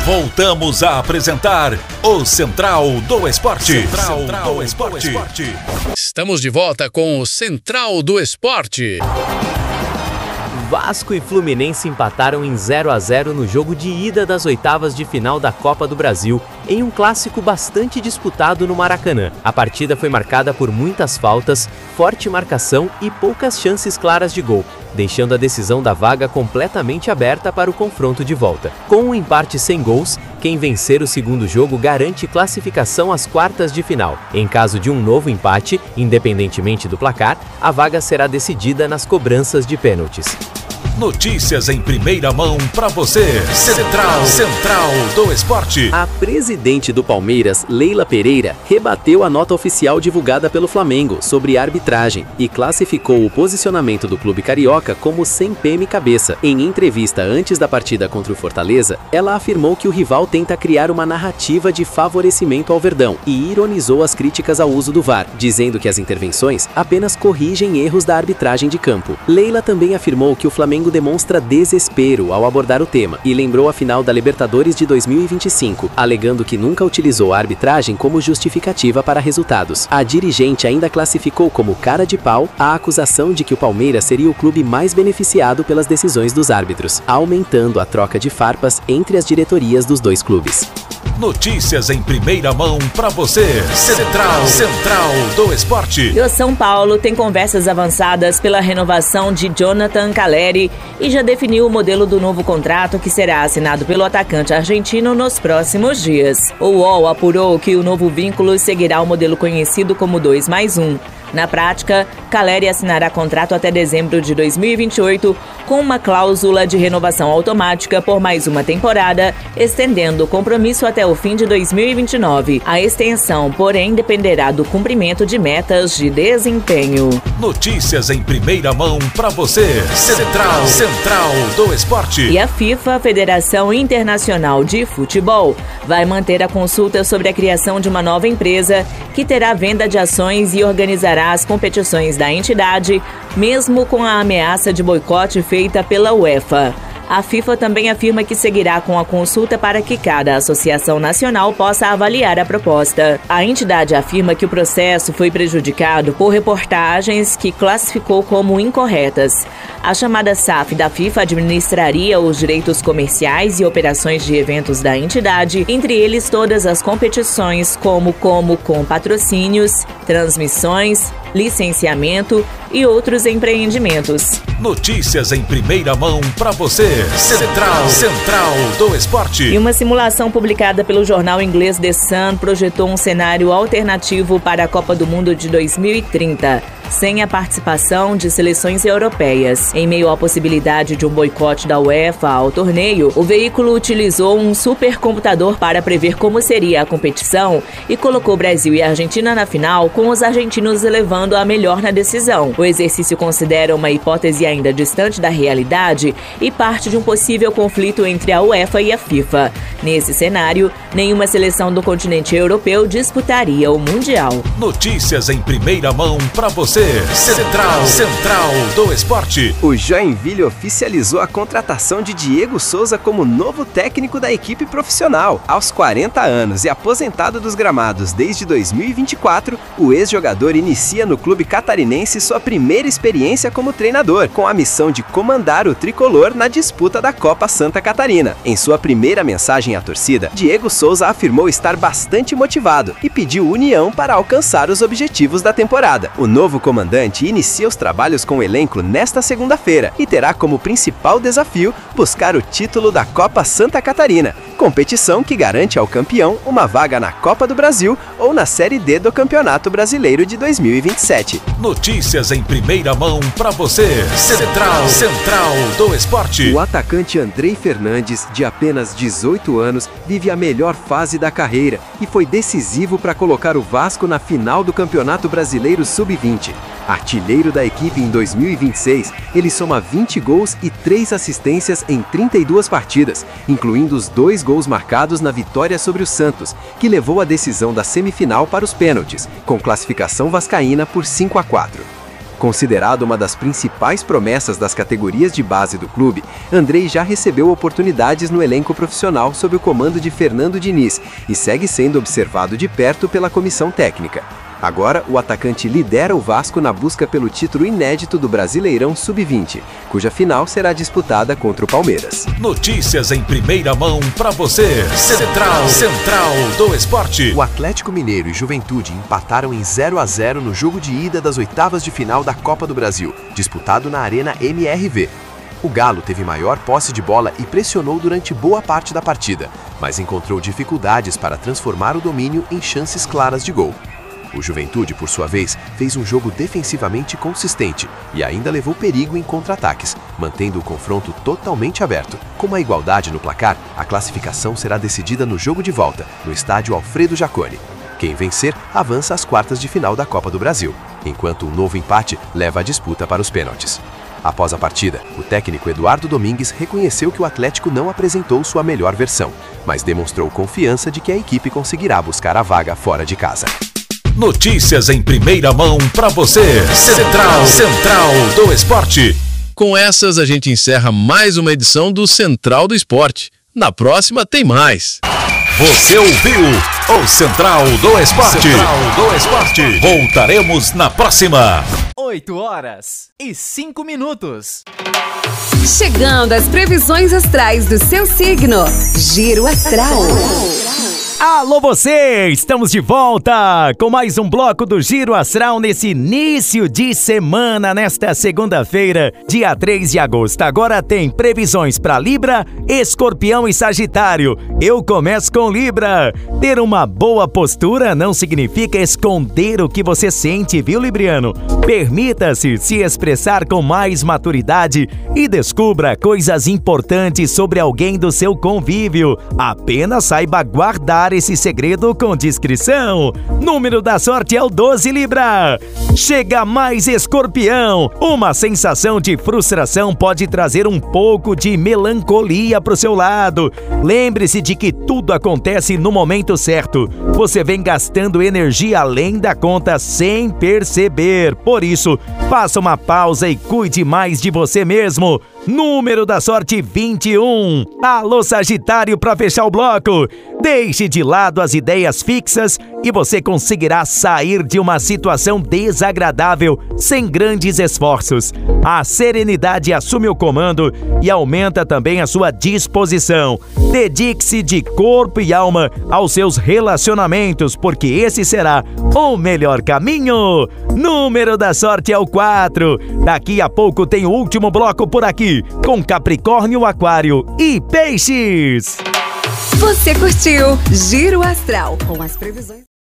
Voltamos a apresentar o Central do Esporte. Central do Esporte. Estamos de volta com o Central do Esporte. Vasco e Fluminense empataram em 0-0 no jogo de ida das oitavas de final da Copa do Brasil, em um clássico bastante disputado no Maracanã. A partida foi marcada por muitas faltas, forte marcação e poucas chances claras de gol, deixando a decisão da vaga completamente aberta para o confronto de volta. Com um empate sem gols, quem vencer o segundo jogo garante classificação às quartas de final. Em caso de um novo empate, independentemente do placar, a vaga será decidida nas cobranças de pênaltis. Notícias em primeira mão para você. Central do Esporte. A presidente do Palmeiras, Leila Pereira, rebateu a nota oficial divulgada pelo Flamengo sobre arbitragem e classificou o posicionamento do clube carioca como sem pé cabeça. Em entrevista antes da partida contra o Fortaleza, ela afirmou que o rival tenta criar uma narrativa de favorecimento ao Verdão e ironizou as críticas ao uso do VAR, dizendo que as intervenções apenas corrigem erros da arbitragem de campo. Leila também afirmou que o Flamengo demonstra desespero ao abordar o tema e lembrou a final da Libertadores de 2025, alegando que nunca utilizou a arbitragem como justificativa para resultados. A dirigente ainda classificou como cara de pau a acusação de que o Palmeiras seria o clube mais beneficiado pelas decisões dos árbitros, aumentando a troca de farpas entre as diretorias dos dois clubes. Notícias em primeira mão para você. Central do Esporte. E o São Paulo tem conversas avançadas pela renovação de Jonathan Calleri e já definiu o modelo do novo contrato que será assinado pelo atacante argentino nos próximos dias. O UOL apurou que o novo vínculo seguirá o modelo conhecido como 2+1. Na prática, Calleri assinará contrato até dezembro de 2028 com uma cláusula de renovação automática por mais uma temporada, estendendo o compromisso até o fim de 2029. A extensão, porém, dependerá do cumprimento de metas de desempenho. Notícias em primeira mão para você. Central do Esporte. E a FIFA, Federação Internacional de Futebol, vai manter a consulta sobre a criação de uma nova empresa que terá venda de ações e organizará as competições da entidade, mesmo com a ameaça de boicote feita pela UEFA. A FIFA também afirma que seguirá com a consulta para que cada associação nacional possa avaliar a proposta. A entidade afirma que o processo foi prejudicado por reportagens que classificou como incorretas. A chamada SAF da FIFA administraria os direitos comerciais e operações de eventos da entidade, entre eles todas as competições, como com patrocínios, transmissões, licenciamento e outros empreendimentos. Notícias em primeira mão para você. Central do Esporte. E uma simulação publicada pelo jornal inglês The Sun projetou um cenário alternativo para a Copa do Mundo de 2030. Sem a participação de seleções europeias. Em meio à possibilidade de um boicote da UEFA ao torneio, o veículo utilizou um supercomputador para prever como seria a competição e colocou Brasil e Argentina na final, com os argentinos levando a melhor na decisão. O exercício considera uma hipótese ainda distante da realidade e parte de um possível conflito entre a UEFA e a FIFA. Nesse cenário, nenhuma seleção do continente europeu disputaria o Mundial. Notícias em primeira mão para você. Central do Esporte. O Joinville oficializou a contratação de Diego Souza como novo técnico da equipe profissional. Aos 40 anos e aposentado dos gramados desde 2024, o ex-jogador inicia no clube catarinense sua primeira experiência como treinador, com a missão de comandar o tricolor na disputa da Copa Santa Catarina. Em sua primeira mensagem à torcida, Diego Souza afirmou estar bastante motivado e pediu união para alcançar os objetivos da temporada. O novo comandante inicia os trabalhos com o elenco nesta segunda-feira e terá como principal desafio buscar o título da Copa Santa Catarina, competição que garante ao campeão uma vaga na Copa do Brasil ou na Série D do Campeonato Brasileiro de 2027. Notícias em primeira mão para você. Central do Esporte. O atacante Andrei Fernandes, de apenas 18 anos, vive a melhor fase da carreira e foi decisivo para colocar o Vasco na final do Campeonato Brasileiro Sub-20. Artilheiro da equipe em 2026, ele soma 20 gols e 3 assistências em 32 partidas, incluindo os 2 gols marcados na vitória sobre o Santos, que levou a decisão da semifinal para os pênaltis, com classificação vascaína por 5-4. Considerado uma das principais promessas das categorias de base do clube, Andrei já recebeu oportunidades no elenco profissional sob o comando de Fernando Diniz e segue sendo observado de perto pela comissão técnica. Agora, o atacante lidera o Vasco na busca pelo título inédito do Brasileirão Sub-20, cuja final será disputada contra o Palmeiras. Notícias em primeira mão para você. Central do Esporte. O Atlético Mineiro e Juventude empataram em 0-0 no jogo de ida das oitavas de final da Copa do Brasil, disputado na Arena MRV. O Galo teve maior posse de bola e pressionou durante boa parte da partida, mas encontrou dificuldades para transformar o domínio em chances claras de gol. O Juventude, por sua vez, fez um jogo defensivamente consistente e ainda levou perigo em contra-ataques, mantendo o confronto totalmente aberto. Com a igualdade no placar, a classificação será decidida no jogo de volta, no estádio Alfredo Jaconi. Quem vencer, avança às quartas de final da Copa do Brasil, enquanto um novo empate leva a disputa para os pênaltis. Após a partida, o técnico Eduardo Domingues reconheceu que o Atlético não apresentou sua melhor versão, mas demonstrou confiança de que a equipe conseguirá buscar a vaga fora de casa. Notícias em primeira mão para você. Central do Esporte. Com essas, a gente encerra mais uma edição do Central do Esporte. Na próxima tem mais. Você ouviu o Central do Esporte. Voltaremos na próxima. 8h05. Chegando às previsões astrais do seu signo. Giro Astral. Alô você! Estamos de volta com mais um bloco do Giro Astral nesse início de semana, nesta segunda-feira, dia 3 de agosto. Agora tem previsões para Libra, Escorpião e Sagitário. Eu começo com Libra. Ter uma boa postura não significa esconder o que você sente, viu, Libriano? Permita-se se expressar com mais maturidade e descubra coisas importantes sobre alguém do seu convívio. Apenas saiba guardar esse segredo com discrição. Número da sorte é o 12, Libra. Chega mais, Escorpião. Uma sensação de frustração pode trazer um pouco de melancolia pro seu lado. Lembre-se de que tudo acontece no momento certo. Você vem gastando energia além da conta sem perceber. Por isso, faça uma pausa e cuide mais de você mesmo. Número da sorte 21. Alô, Sagitário, para fechar o bloco. Deixe de lado as ideias fixas e você conseguirá sair de uma situação desagradável sem grandes esforços. A serenidade assume o comando e aumenta também a sua disposição. Dedique-se de corpo e alma aos seus relacionamentos, porque esse será o melhor caminho. Número da sorte é o 4. Daqui a pouco tem o último bloco por aqui, com Capricórnio, Aquário e Peixes. Você curtiu Giro Astral com as previsões.